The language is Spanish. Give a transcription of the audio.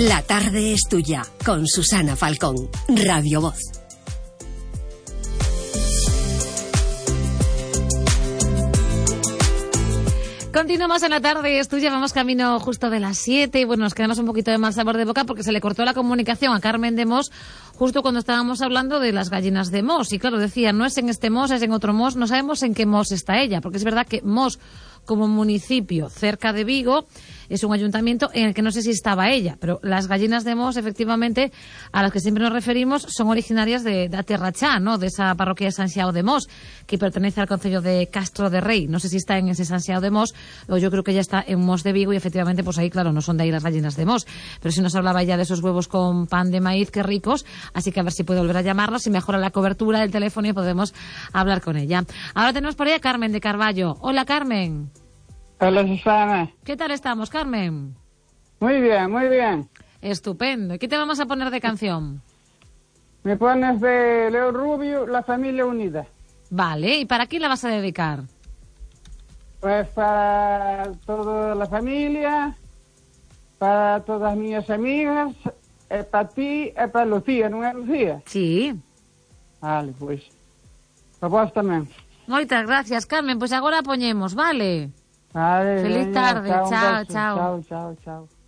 La tarde es tuya, con Susana Falcón, Radio Voz. Continuamos en La tarde es tuya, vamos camino justo de las 7 y bueno, nos quedamos un poquito de mal sabor de boca porque se le cortó la comunicación a Carmen de Mos justo cuando estábamos hablando de las gallinas de Mos. Y claro, decía, no es en este Mos, es en otro Mos, no sabemos en qué Mos está ella, porque es verdad que Mos, como municipio cerca de Vigo, es un ayuntamiento en el que no sé si estaba ella, pero las gallinas de Mos, efectivamente, a las que siempre nos referimos, son originarias de Aterrachá, ¿no?, de esa parroquia de San Xiao de Mos, que pertenece al concello de Castro de Rei. No sé si está en ese San Xiao de Mos, o yo creo que ya está en Mos de Vigo, y efectivamente, pues ahí, claro, no son de ahí las gallinas de Mos. Pero si nos hablaba ya de esos huevos con pan de maíz, qué ricos, así que a ver si puede volver a llamarnos, si mejora la cobertura del teléfono y podemos hablar con ella. Ahora tenemos por ahí a Carmen de Carballo. Hola, Carmen. Hola, Susana. ¿Qué tal estamos, Carmen? Muy bien, muy bien. Estupendo. ¿Y qué te vamos a poner de canción? Me pones de Leo Rubio, La Familia Unida. Vale, ¿y para quién la vas a dedicar? Pues para toda la familia, para todas mis amigas, para ti e para Lucía, non é Lucía? Sí. Vale, pois. Para vos tamén. Moitas gracias, Carmen. Pois agora poñemos, vale? Vale, Feliz veña, tarde. Chao, chao. Chao, chao, chao.